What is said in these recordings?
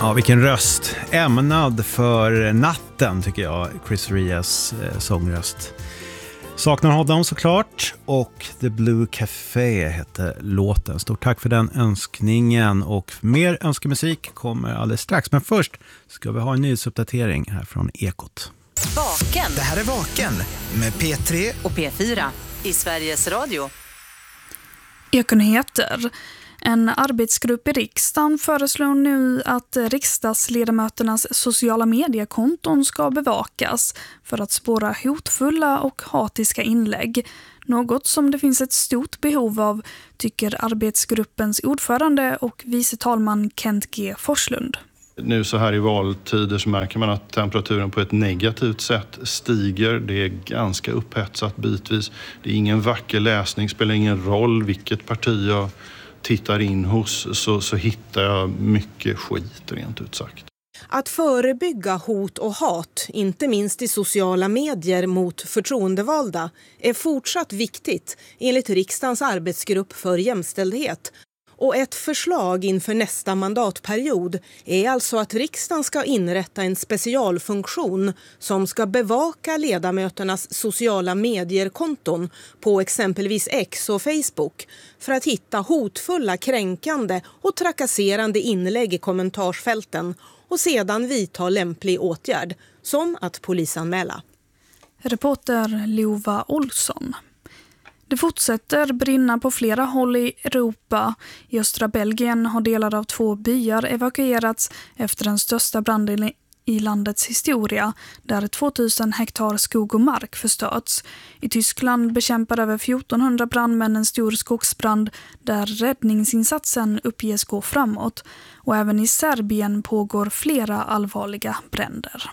Ja, vilken röst. Ämnad för natten tycker jag, Chris Rias sångröst. Saknar honom såklart, och The Blue Café heter låten. Stort tack för den önskningen, och mer önskemusik kommer alldeles strax. Men först ska vi ha en nyhetsuppdatering här från Ekot. Vaken. Det här är Vaken med P3 och P4 i Sveriges Radio. Ekonyheter. En arbetsgrupp i riksdagen föreslår nu att riksdagsledamöternas sociala mediekonton ska bevakas för att spåra hotfulla och hatiska inlägg. Något som det finns ett stort behov av, tycker arbetsgruppens ordförande och vice talman Kent G. Forslund. Nu så här i valtider så märker man att temperaturen på ett negativt sätt stiger. Det är ganska upphetsat bitvis. Det är ingen vacker läsning, spelar ingen roll vilket parti jag tittar in hos, så hittar jag mycket skit rent ut sagt. Att förebygga hot och hat, inte minst i sociala medier mot förtroendevalda, är fortsatt viktigt enligt riksdagens arbetsgrupp för jämställdhet. Och ett förslag inför nästa mandatperiod är alltså att riksdagen ska inrätta en specialfunktion som ska bevaka ledamöternas sociala medierkonton på exempelvis X och Facebook för att hitta hotfulla, kränkande och trakasserande inlägg i kommentarsfälten och sedan vidta lämplig åtgärd, som att polisanmäla. Reporter Lova Olsson. Det fortsätter brinna på flera håll i Europa. I östra Belgien har delar av 2 byar evakuerats efter den största branden i landets historia, där 2000 hektar skog och mark förstörts. I Tyskland bekämpar över 1400 brandmän en stor skogsbrand där räddningsinsatsen uppges gå framåt. Och även i Serbien pågår flera allvarliga bränder.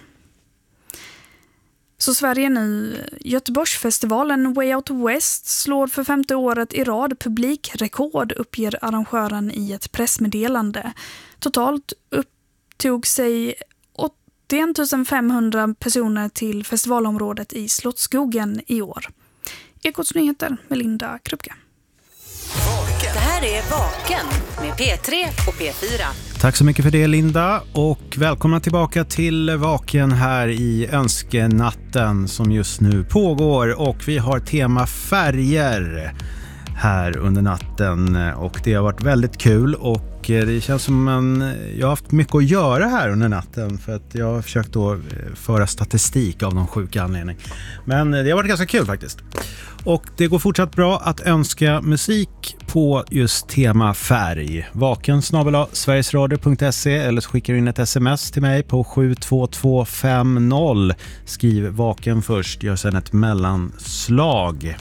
Så Sverige nu. Göteborgsfestivalen Way Out West slår för 5:e året i rad publikrekord, uppger arrangören i ett pressmeddelande. Totalt upptog sig 81 500 personer till festivalområdet i Slottsskogen i år. Ekots nyheter med Linda Krupke. Det här är Vaken med P3 och P4. Tack så mycket för det, Linda, och välkomna tillbaka till Vaken här i önskenatten som just nu pågår, och vi har tema färger här under natten, och det har varit väldigt kul, och det känns som jag har haft mycket att göra här under natten för att jag har försökt då föra statistik av någon sjuk anledning, men det har varit ganska kul faktiskt. Och det går fortsatt bra att önska musik på just tema färg. vaken@sverigesradio.se, eller så skickar du in ett sms till mig på 72250. Skriv vaken först, gör sedan ett mellanslag.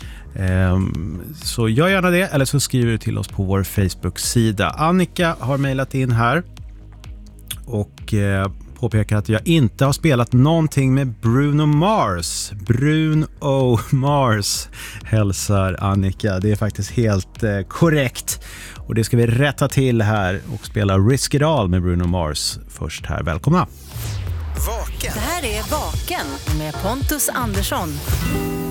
Så gör gärna det, eller så skriver du till oss på vår Facebook-sida. Annika har mejlat in här och påpekar att jag inte har spelat någonting med Bruno Mars. Bruno Mars hälsar Annika. Det är faktiskt helt korrekt. Och det ska vi rätta till här och spela Risk It All med Bruno Mars först här. Välkomna! Vaken. Det här är Vaken med Pontus Andersson.